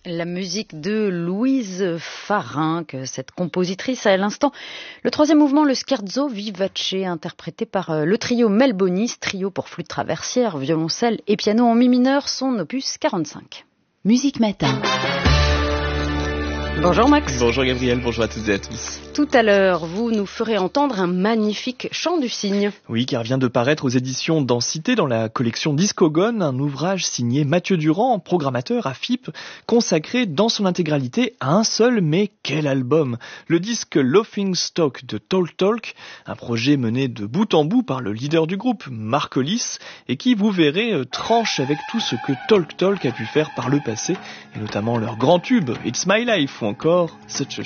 La musique de Louise Farinck, cette compositrice à l'instant. Le troisième mouvement, le Scherzo Vivace, interprété par le trio Melbonis, trio pour flûte traversière, violoncelle et piano en mi mineur, son opus 45. Musique Matin. Bonjour Max. Bonjour Gabriel, bonjour à toutes et à tous. Tout à l'heure, vous nous ferez entendre un magnifique chant du cygne. Oui, car vient de paraître aux éditions Densité dans la collection Discogone, un ouvrage signé Mathieu Durand, programmateur à FIP, consacré dans son intégralité à un seul, mais quel album! Le disque Laughing Stock de Talk Talk, un projet mené de bout en bout par le leader du groupe, Mark Hollis, et qui, vous verrez, tranche avec tout ce que Talk Talk a pu faire par le passé, et notamment leur grand tube, It's My Life, ou encore Such a